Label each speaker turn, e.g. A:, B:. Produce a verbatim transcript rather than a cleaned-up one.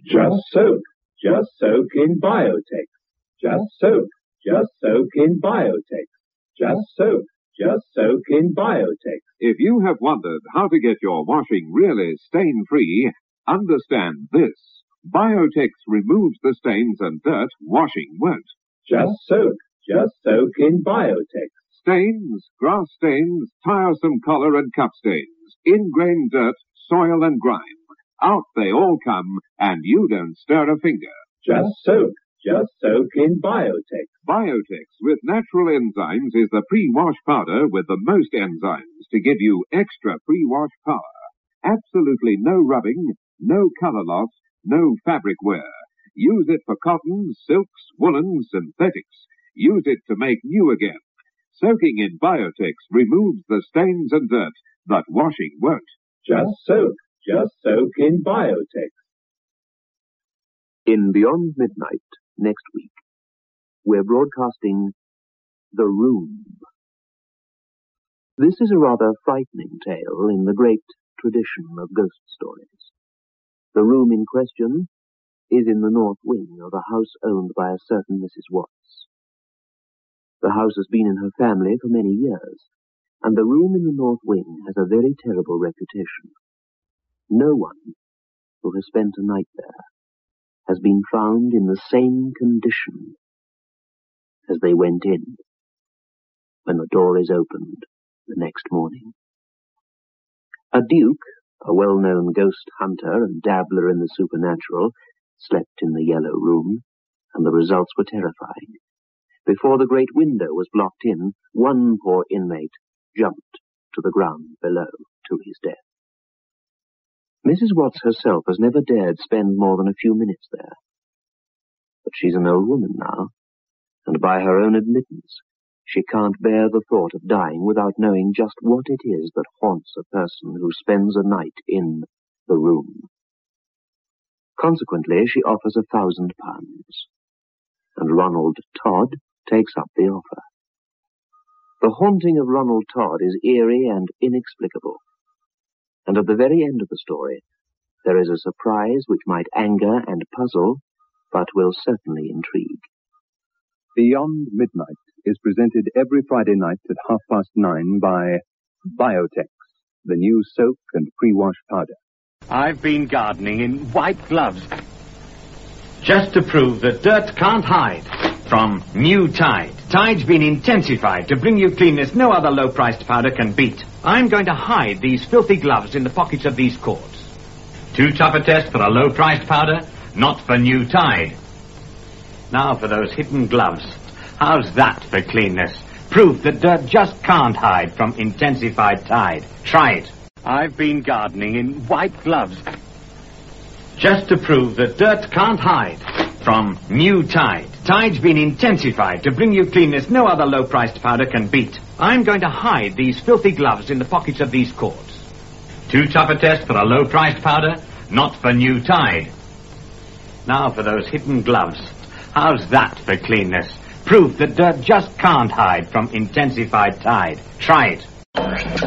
A: Just soak. Just soak in Biotex. Just soak. Just soak in Biotex. Just soak. Just soak in Biotex.
B: If you have wondered how to get your washing really stain-free, understand this. Biotex removes the stains and dirt washing won't.
A: Just soak. Just soak in Biotex.
B: Stains, grass stains, tiresome collar and cup stains, ingrained dirt, soil and grime. Out they all come, and you don't stir a finger.
A: Just soak. Just soak in Biotex.
B: Biotex with natural enzymes is the pre-wash powder with the most enzymes to give you extra pre-wash power. Absolutely no rubbing, no color loss, no fabric wear. Use it for cottons, silks, woolens, synthetics. Use it to make new again. Soaking in Biotex removes the stains and dirt, but washing won't.
A: Just soak. Just soak in Biotex.
C: In Beyond Midnight, next week, we're broadcasting The Room. This is a rather frightening tale in the great tradition of ghost stories. The room in question is in the north wing of a house owned by a certain Missus Watts. The house has been in her family for many years, and the room in the north wing has a very terrible reputation. No one who has spent a night there has been found in the same condition as they went in when the door is opened the next morning. A duke, a well-known ghost hunter and dabbler in the supernatural, slept in the yellow room, and the results were terrifying. Before the great window was blocked in, one poor inmate jumped to the ground below to his death. Missus Watts herself has never dared spend more than a few minutes there. But she's an old woman now, and by her own admittance, she can't bear the thought of dying without knowing just what it is that haunts a person who spends a night in the room. Consequently, she offers a thousand pounds, and Ronald Todd takes up the offer. The haunting of Ronald Todd is eerie and inexplicable. And at the very end of the story, there is a surprise which might anger and puzzle, but will certainly intrigue.
D: Beyond Midnight is presented every Friday night at half past nine by Biotex, the new soap and pre-wash powder.
E: I've been gardening in white gloves, just to prove that dirt can't hide from new Tide. Tide's been intensified to bring you cleanness no other low-priced powder can beat. I'm going to hide these filthy gloves in the pockets of these cords. Too tough a test for a low-priced powder? Not for new Tide. Now for those hidden gloves. How's that for cleanness? Proof that dirt just can't hide from intensified Tide. Try it. I've been gardening in white gloves, just to prove that dirt can't hide from new Tide. Tide's been intensified to bring you cleanness no other low-priced powder can beat. I'm going to hide these filthy gloves in the pockets of these cords. Too tough a test for a low-priced powder? Not for new Tide. Now for those hidden gloves. How's that for cleanness? Proof that dirt just can't hide from intensified Tide. Try it.